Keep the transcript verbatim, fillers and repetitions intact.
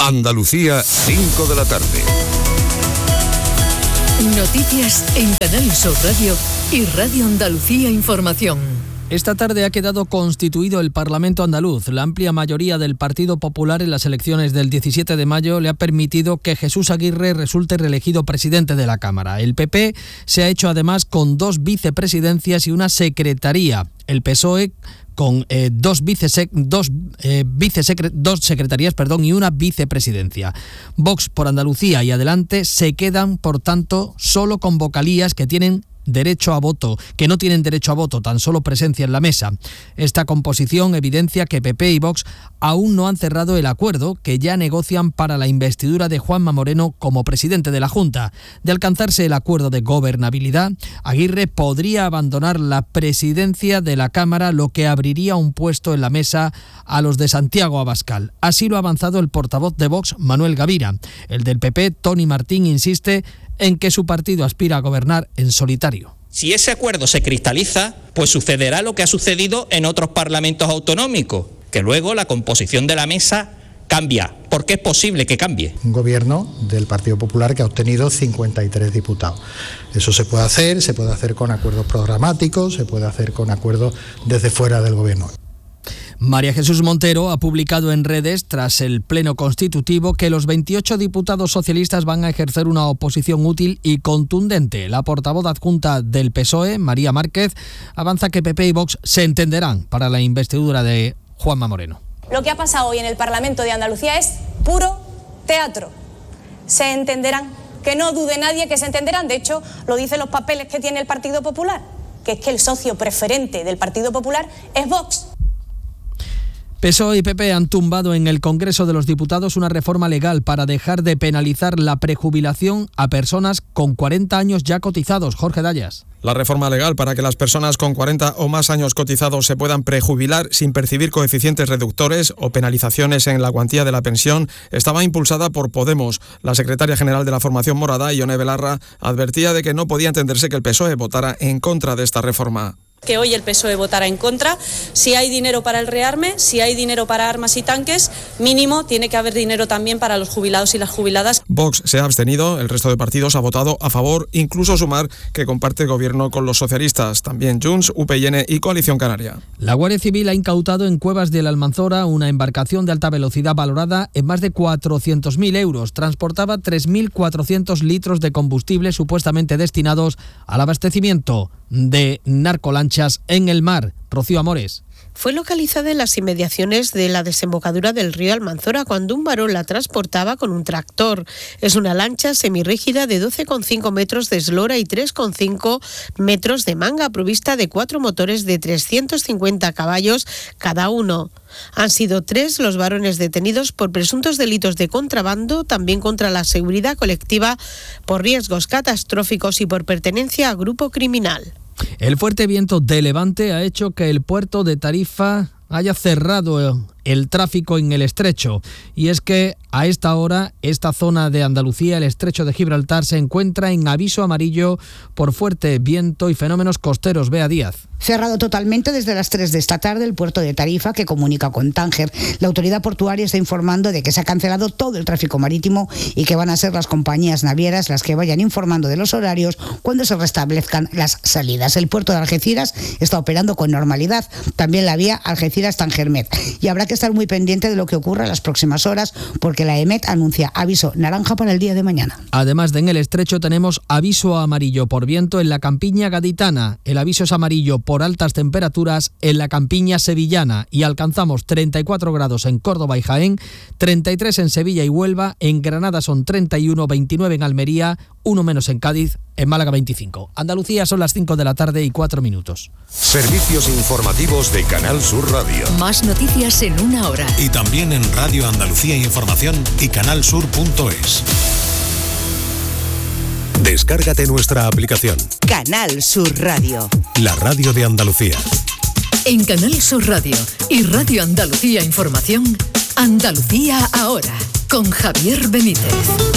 Andalucía, cinco de la tarde. Noticias en Canal Sur Radio y Radio Andalucía Información. Esta tarde ha quedado constituido el Parlamento andaluz. La amplia mayoría del Partido Popular en las elecciones del diecisiete de mayo le ha permitido que Jesús Aguirre resulte reelegido presidente de la Cámara. El P P se ha hecho además con dos vicepresidencias y una secretaría. El P S O E con eh, dos, vicesec- dos, eh, vicesecre- dos secretarías perdón, y una vicepresidencia. Vox por Andalucía y Adelante se quedan, por tanto, solo con vocalías que tienen derecho a voto, que no tienen derecho a voto, tan solo presencia en la mesa. Esta composición evidencia que P P y Vox aún no han cerrado el acuerdo que ya negocian para la investidura de Juanma Moreno como presidente de la Junta. De alcanzarse el acuerdo de gobernabilidad, Aguirre podría abandonar la presidencia de la Cámara, lo que abriría un puesto en la mesa a los de Santiago Abascal. Así lo ha avanzado el portavoz de Vox, Manuel Gavira. El del P P, Tony Martín, insiste en que su partido aspira a gobernar en solitario. Si ese acuerdo se cristaliza, pues sucederá lo que ha sucedido en otros parlamentos autonómicos, que luego la composición de la mesa cambia, porque es posible que cambie. Un gobierno del Partido Popular que ha obtenido cincuenta y tres diputados. Eso se puede hacer, se puede hacer con acuerdos programáticos, se puede hacer con acuerdos desde fuera del gobierno. María Jesús Montero ha publicado en redes, tras el pleno constitutivo, que los veintiocho diputados socialistas van a ejercer una oposición útil y contundente. La portavoz adjunta del P S O E, María Márquez, avanza que P P y Vox se entenderán para la investidura de Juanma Moreno. Lo que ha pasado hoy en el Parlamento de Andalucía es puro teatro. Se entenderán, que no dude nadie que se entenderán. De hecho, lo dicen los papeles que tiene el Partido Popular, que es que el socio preferente del Partido Popular es Vox. P S O E y P P han tumbado en el Congreso de los Diputados una reforma legal para dejar de penalizar la prejubilación a personas con cuarenta años ya cotizados. Jorge Dayas. La reforma legal para que las personas con cuarenta o más años cotizados se puedan prejubilar sin percibir coeficientes reductores o penalizaciones en la cuantía de la pensión estaba impulsada por Podemos. La secretaria general de la formación morada, Ione Belarra, advertía de que no podía entenderse que el P S O E votara en contra de esta reforma. Que hoy el P S O E votará en contra. Si hay dinero para el rearme, si hay dinero para armas y tanques, mínimo tiene que haber dinero también para los jubilados y las jubiladas. Vox se ha abstenido, el resto de partidos ha votado a favor, incluso Sumar, que comparte gobierno con los socialistas, también Junts, U P y N y Coalición Canaria. La Guardia Civil ha incautado en Cuevas de la Almanzora una embarcación de alta velocidad valorada en más de cuatrocientos mil euros. Transportaba tres mil cuatrocientos litros de combustible supuestamente destinados al abastecimiento de narcolanchas en el mar. Rocío Amores. Fue localizada en las inmediaciones de la desembocadura del río Almanzora cuando un varón la transportaba con un tractor. Es una lancha semirrígida de doce coma cinco metros de eslora y tres coma cinco metros de manga, provista de cuatro motores de trescientos cincuenta caballos cada uno. Han sido tres los varones detenidos por presuntos delitos de contrabando, también contra la seguridad colectiva, por riesgos catastróficos y por pertenencia a grupo criminal. El fuerte viento de levante ha hecho que el puerto de Tarifa haya cerrado el tráfico en el estrecho. Y es que a esta hora, esta zona de Andalucía, el estrecho de Gibraltar, se encuentra en aviso amarillo por fuerte viento y fenómenos costeros. Bea Díaz. Cerrado totalmente desde las tres de esta tarde el puerto de Tarifa, que comunica con Tánger. La autoridad portuaria está informando de que se ha cancelado todo el tráfico marítimo y que van a ser las compañías navieras las que vayan informando de los horarios cuando se restablezcan las salidas. El puerto de Algeciras está operando con normalidad, también la vía Algeciras-Tangermet, y habrá que estar muy pendiente de lo que ocurra en las próximas horas porque la EMET anuncia aviso naranja para el día de mañana. Además de en el estrecho tenemos aviso amarillo por viento en la campiña gaditana, el aviso es amarillo por altas temperaturas en la campiña sevillana y alcanzamos treinta y cuatro grados en Córdoba y Jaén, treinta y tres en Sevilla y Huelva, en Granada son treinta y uno, veintinueve en Almería, uno menos en Cádiz, en Málaga veinticinco. Andalucía son las cinco de la tarde y cuatro minutos. Servicios informativos de Canal Sur Radio. Más noticias en una hora. Y también en Radio Andalucía Información y canalsur punto es. Descárgate nuestra aplicación. Canal Sur Radio. La radio de Andalucía. En Canal Sur Radio y Radio Andalucía Información, Andalucía ahora, con Javier Benítez.